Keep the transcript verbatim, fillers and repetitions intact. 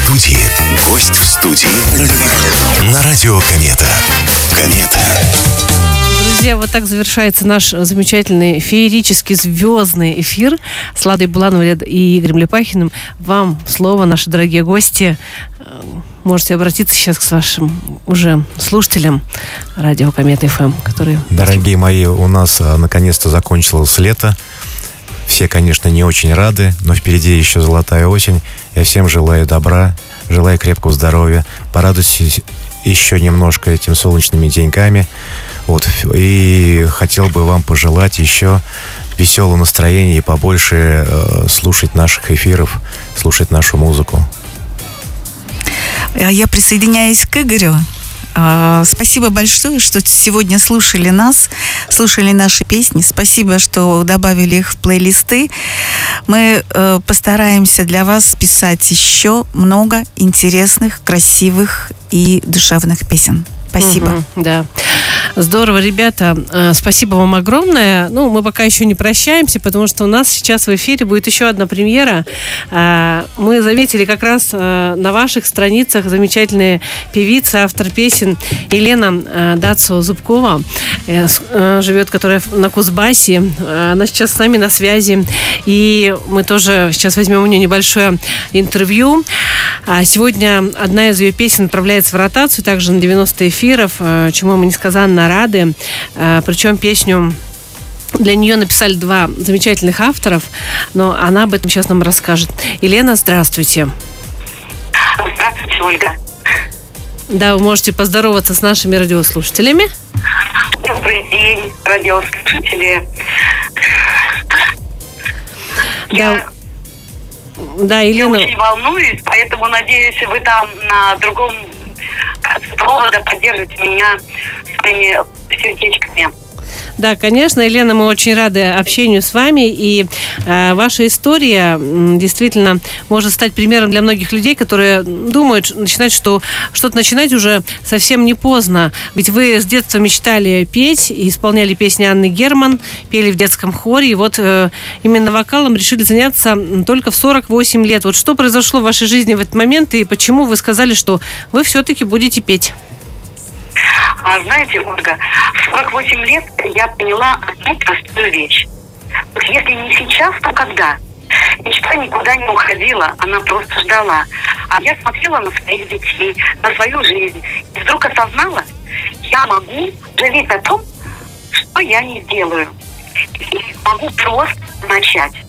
студии. Гость в студии. На радио Комета. Комета. Друзья, вот так завершается наш замечательный, феерический, звездный эфир с Ладой Булановой и Игорем Лепахиным. Вам слово, наши дорогие гости. Можете обратиться сейчас к вашим уже слушателям радио Комета эф эм, которые... Дорогие мои, у нас наконец-то закончилось лето. Все, конечно, не очень рады, но впереди еще золотая осень. Я всем желаю добра, желаю крепкого здоровья. Порадуйтесь еще немножко этими солнечными деньками. Вот. И хотел бы вам пожелать еще веселого настроения и побольше э, слушать наших эфиров, слушать нашу музыку. Я присоединяюсь к Игорю. Спасибо большое, что сегодня слушали нас, слушали наши песни. Спасибо, что добавили их в плейлисты. Мы э, постараемся для вас писать еще много интересных, красивых и душевных песен. Спасибо. Угу, да. Здорово, ребята. Спасибо вам огромное. Ну, мы пока еще не прощаемся, потому что у нас сейчас в эфире будет еще одна премьера. Мы заметили как раз на ваших страницах замечательная певица, автор песен Елена Дацо-Зубкова, живет, которая на Кузбассе. Она сейчас с нами на связи. И мы тоже сейчас возьмем у нее небольшое интервью. Сегодня одна из ее песен отправляется в ротацию, также на девяносто эфиров, чему мы несказанно рады. Причем песню для нее написали два замечательных авторов, но она об этом сейчас нам расскажет. Елена, здравствуйте. Здравствуйте, Ольга. Да, вы можете поздороваться с нашими радиослушателями. Добрый день, радиослушатели. Да. Я... Да, Елена. Я очень волнуюсь, поэтому надеюсь, вы там на другом конце провода поддержите меня своими сердечками. Да, конечно, Елена, мы очень рады общению с вами, и э, ваша история м, действительно может стать примером для многих людей, которые думают, начинать, что что-то начинать уже совсем не поздно. Ведь вы с детства мечтали петь и исполняли песни Анны Герман, пели в детском хоре, и вот э, именно вокалом решили заняться только в сорок восемь лет. Вот что произошло в вашей жизни в этот момент, и почему вы сказали, что вы все-таки будете петь? А знаете, Ольга, в сорок восемь лет я поняла одну простую вещь. Вот если не сейчас, то когда? Мечта никуда не уходила, она просто ждала. А я смотрела на своих детей, на свою жизнь, и вдруг осознала, я могу жалеть о том, что я не сделаю. И могу просто начать.